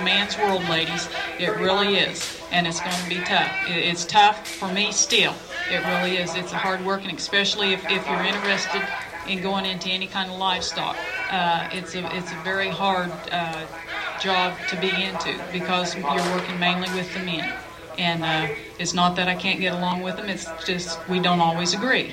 man's world, ladies. It really is, and it's going to be tough. It's tough for me still. It really is. It's a hard work, and especially if you're interested in going into any kind of livestock. It's a very hard job to be into because you're working mainly with the men. And it's not that I can't get along with them, it's just we don't always agree.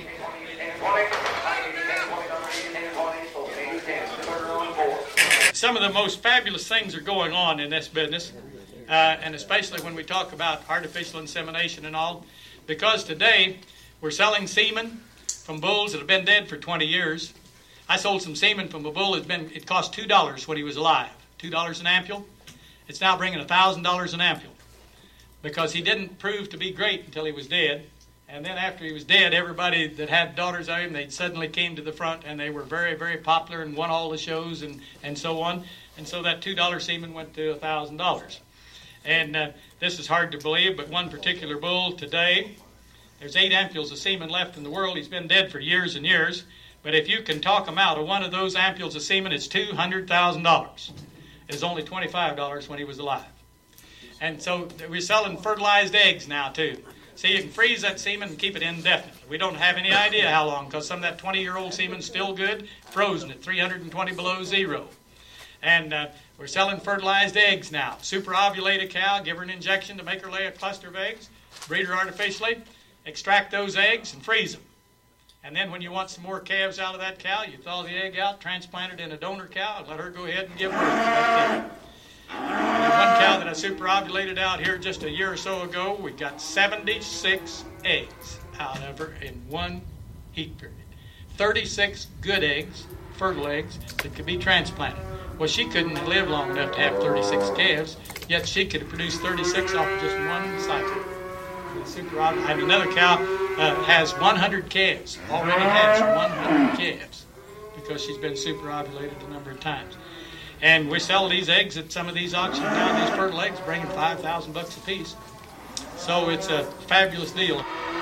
Some of the most fabulous things are going on in this business, and especially when we talk about artificial insemination and all, because today we're selling semen from bulls that have been dead for 20 years. I sold some semen from a bull it cost $2 when he was alive, $2 an ampule. It's now bringing $1,000 an ampule because he didn't prove to be great until he was dead. And then after he was dead, everybody that had daughters of him, they suddenly came to the front and they were very, very popular and won all the shows and so on. And so that $2 semen went to $1,000. And this is hard to believe, but one particular bull today, there's 8 ampules of semen left in the world. He's been dead for years and years. But if you can talk him out of one of those ampules of semen, it's $200,000. It was only $25 when he was alive. And so we're selling fertilized eggs now, too. See, you can freeze that semen and keep it indefinitely. We don't have any idea how long, because some of that 20-year-old semen's still good, frozen at 320 below zero. And we're selling fertilized eggs now. Super ovulate a cow, give her an injection to make her lay a cluster of eggs, breed her artificially, extract those eggs, and freeze them. And then when you want some more calves out of that cow, you thaw the egg out, transplant it in a donor cow, and let her go ahead and give birth to that cow. One cow that I super ovulated out here just a year or so ago, we got 76 eggs out of her in one heat period. 36 good eggs, fertile eggs, that could be transplanted. Well, she couldn't live long enough to have 36 calves, yet she could have produced 36 off of just one cycle. And another cow has 100 calves, already has 100 calves, because she's been super ovulated a number of times. And we sell these eggs at some of these auctions now, these fertile eggs, bringing $5,000 a piece. So it's a fabulous deal.